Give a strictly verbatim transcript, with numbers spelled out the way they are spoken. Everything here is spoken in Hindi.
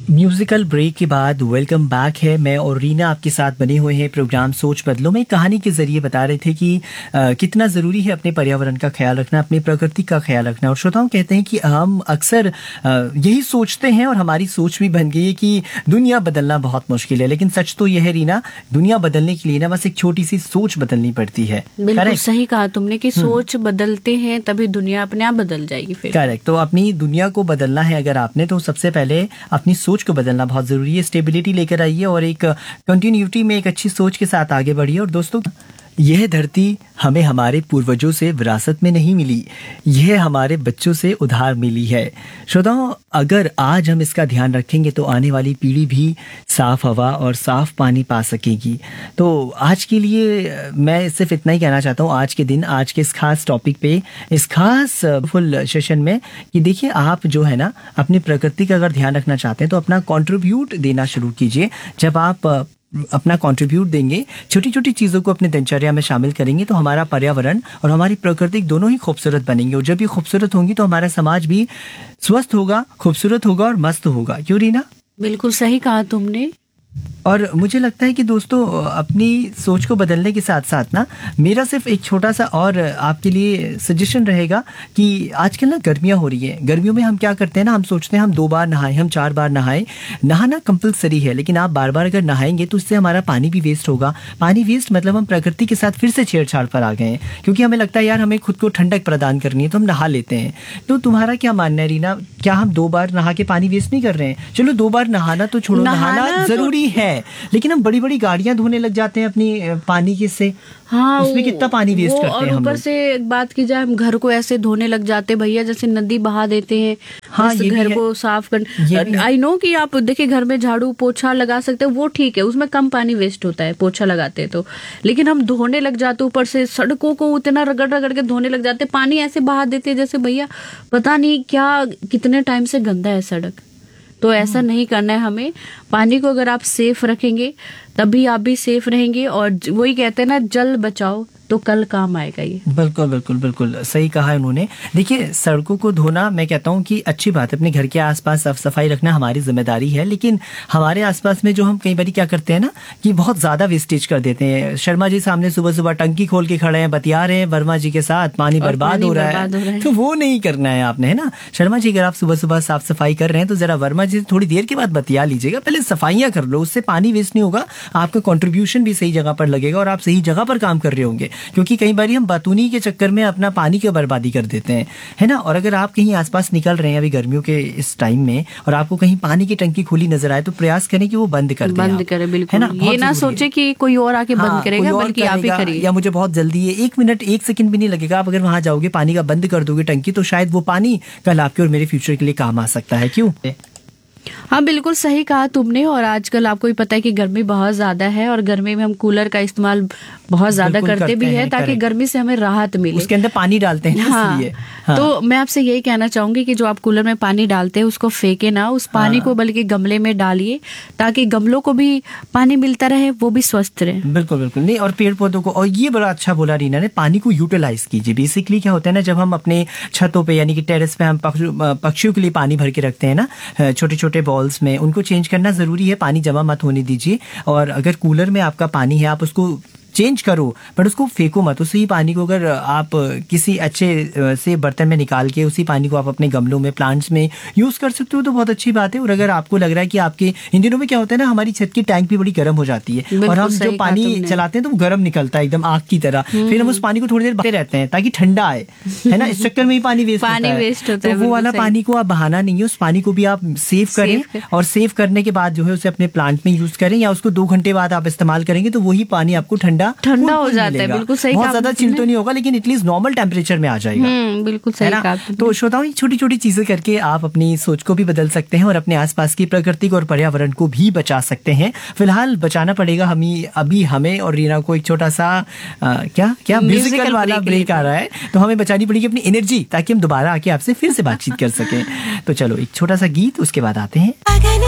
म्यूजिकल ब्रेक के बाद वेलकम बैक है। मैं और रीना आपके साथ बने हुए हैं प्रोग्राम सोच बदलो में। कहानी के जरिए बता रहे थे कि आ, कितना ज़रूरी है अपने पर्यावरण का ख्याल रखना, अपनी प्रकृति का ख्याल रखना। और श्रोताओं कहते हैं कि हम अक्सर आ, यही सोचते हैं और हमारी सोच भी बन गई है कि दुनिया बदलना बहुत मुश्किल है, लेकिन सच तो यह है रीना, दुनिया बदलने के लिए ना बस एक छोटी सी सोच बदलनी पड़ती है। बिल्कुल सही कहा तुमने कि सोच बदलते हैं तभी दुनिया अपने आप बदल जाएगी। फिर करेक्ट। तो अपनी दुनिया को बदलना है अगर आपने, तो सबसे पहले अपनी सोच को बदलना बहुत जरूरी है। स्टेबिलिटी लेकर आइए और एक कंटिन्यूटी में एक अच्छी सोच के साथ आगे बढ़िए। और दोस्तों, यह धरती हमें हमारे पूर्वजों से विरासत में नहीं मिली, यह हमारे बच्चों से उधार मिली है। श्रोताओं, अगर आज हम इसका ध्यान रखेंगे तो आने वाली पीढ़ी भी साफ हवा और साफ पानी पा सकेगी। तो आज के लिए मैं सिर्फ इतना ही कहना चाहता हूँ आज के दिन, आज के इस खास टॉपिक पे, इस खास फुल सेशन में, कि देखिए आप जो है ना अपनी प्रकृति का अगर ध्यान रखना चाहते हैं तो अपना कंट्रीब्यूट देना शुरू कीजिए। जब आप अपना कंट्रीब्यूट देंगे, छोटी छोटी चीज़ों को अपने दिनचर्या में शामिल करेंगे, तो हमारा पर्यावरण और हमारी प्रकृति दोनों ही खूबसूरत बनेंगे। और जब ये खूबसूरत होंगी तो हमारा समाज भी स्वस्थ होगा, खूबसूरत होगा और मस्त होगा। क्यों रीना? बिल्कुल सही कहा तुमने। और मुझे लगता है कि दोस्तों, अपनी सोच को बदलने के साथ साथ ना मेरा सिर्फ एक छोटा सा और आपके लिए सजेशन रहेगा कि आजकल ना गर्मियाँ हो रही है। गर्मियों में हम क्या करते हैं ना, हम सोचते हैं हम दो बार नहाएं, हम चार बार नहाएं। नहाना कंपलसरी है, लेकिन आप बार बार अगर नहाएंगे तो इससे हमारा पानी भी वेस्ट होगा। पानी वेस्ट मतलब हम प्रकृति के साथ फिर से छेड़छाड़ पर आ गए हैं, क्योंकि हमें लगता है यार हमें खुद को ठंडक प्रदान करनी है तो हम नहा लेते हैं। तो तुम्हारा क्या मानना है रीना, क्या हम दो बार नहा के पानी वेस्ट नहीं कर रहे हैं? चलो दो बार नहाना तो छोड़ो, नहाना, नहाना जरूरी तो... है, लेकिन हम बड़ी बड़ी गाड़ियां धोने लग जाते हैं अपनी पानी के से। हाँ, उसमें कितना पानी वेस्ट करते हैं हम लोग। ऊपर से बात की जाए, हम घर को ऐसे धोने लग जाते भैया जैसे नदी बहा देते हैं। हाँ, ये घर को साफ कर, आई नो कि आप देखिए घर में झाड़ू पोछा लगा सकते हैं, वो ठीक है, उसमें कम पानी वेस्ट होता है पोछा लगाते हैं तो। लेकिन हम धोने लग जाते, ऊपर से सड़कों को उतना रगड़ रगड़ के धोने लग जाते, पानी ऐसे बहा देते जैसे भैया पता नहीं क्या कितने टाइम से गंदा है सड़क। तो ऐसा नहीं करना है हमें। पानी को अगर आप सेफ रखेंगे तभी आप भी सेफ रहेंगे। और वही कहते हैं ना, जल बचाओ तो कल काम आएगा ये। बिल्कुल बिल्कुल बिल्कुल सही कहा उन्होंने। देखिए, सड़कों को धोना मैं कहता हूँ कि अच्छी बात है, अपने घर के आसपास साफ सफाई रखना हमारी जिम्मेदारी है। लेकिन हमारे आसपास में जो हम कई बार क्या करते हैं ना कि बहुत ज्यादा वेस्टेज कर देते हैं। शर्मा जी सामने सुबह सुबह टंकी खोल के खड़े हैं, बतिया रहे हैं वर्मा जी के साथ, पानी बर्बाद हो रहा है, तो वो नहीं करना है आपने, है ना। शर्मा जी, अगर आप सुबह सुबह साफ सफाई कर रहे हैं तो जरा वर्मा जी थोड़ी देर के बाद बतिया लीजिएगा, पहले सफाइयां कर लो, उससे पानी वेस्ट नहीं होगा, आपका कंट्रीब्यूशन भी सही जगह पर लगेगा और आप सही जगह पर काम कर रहे होंगे। क्योंकि कई बार हम बातूनी के चक्कर में अपना पानी की बर्बादी कर देते हैं, है ना। और अगर आप कहीं आसपास निकल रहे हैं अभी गर्मियों के इस टाइम में और आपको कहीं पानी की टंकी खुली नजर आए तो प्रयास करें कि वो बंद कर दें, बंद करें, बिल्कुल, है ना। ये ना सोचे कि कोई और आके हाँ, बंद करेगा, बल्कि आप ही करिए, या मुझे बहुत जल्दी है, एक मिनट एक सेकंड भी नहीं लगेगा। आप अगर वहां जाओगे, पानी का बंद कर दोगे टंकी, तो शायद वो पानी कल आपके और मेरे फ्यूचर के लिए काम आ सकता है। क्यों? हाँ, बिल्कुल सही कहा तुमने। और आजकल आपको भी पता है कि गर्मी बहुत ज्यादा है और गर्मी में हम कूलर का इस्तेमाल बहुत ज्यादा करते भी है ताकि गर्मी से हमें राहत मिले। उसके अंदर पानी डालते हैं हाँ, इसलिए। हाँ। तो मैं आपसे यही कहना चाहूंगी कि जो आप कूलर में पानी डालते हैं उसको फेंके ना, उस पानी हाँ। को बल्कि गमले में डालिए ताकि गमलों को भी पानी मिलता रहे, वो भी स्वस्थ रहे। बिल्कुल बिल्कुल नहीं, और पेड़ पौधों को, और ये बड़ा अच्छा बोला रीना ने, पानी को यूटिलाइज कीजिए। बेसिकली क्या होता है ना, जब हम अपने छतों पे यानी कि टेरेस पे हम पक्षियों के लिए पानी भर के रखते हैं ना छोटे छोटे बॉल्स में, उनको चेंज करना जरूरी है। पानी जमा मत होने दीजिए। और अगर कूलर में आपका पानी है, आप उसको चेंज करो, पर उसको फेंको मत। उसी पानी को अगर आप किसी अच्छे से बर्तन में निकाल के उसी पानी को आप अपने गमलों में, प्लांट्स में यूज कर सकते हो तो बहुत अच्छी बात है। और अगर आपको लग रहा है कि आपके इन दिनों में क्या होता है ना, हमारी छत की टैंक भी बड़ी गर्म हो जाती है और हम जो पानी चलाते हैं तो वो गर्म निकलता है एकदम आग की तरह, फिर हम उस पानी को थोड़ी देर बहाते रहते हैं ताकि ठंडा आए, है ना। इस चक्कर में ही पानी वेस्ट पानी वेस्ट होता है। तो वो वाला पानी को आप बहाना नहीं है, उस पानी को भी आप सेव करें और सेव करने के बाद जो है उसे अपने प्लांट में यूज करें, या उसको दो घंटे बाद आप इस्तेमाल करेंगे तो वही पानी आपको ठंडा ठंडा हो जाता है। बिल्कुल सही, बहुत ज्यादा चिल तो नहीं होगा लेकिन एटलीस्ट नॉर्मल टेम्परेचर में आ जाएगा। बिल्कुल सही कहा। तो श्रोताओं, छोटी छोटी चीजें करके आप अपनी सोच को भी बदल सकते हैं और अपने आसपास की प्रकृति को और पर्यावरण को भी बचा सकते हैं। फिलहाल बचाना पड़ेगा हमें, अभी हमें और रीना को एक छोटा सा आ, क्या क्या म्यूजिकल वाला ब्रेक आ रहा है, तो हमें बचानी पड़ेगी अपनी एनर्जी ताकि हम दोबारा आके आपसे फिर से बातचीत कर सकें। तो चलो एक छोटा सा गीत, उसके बाद आते हैं।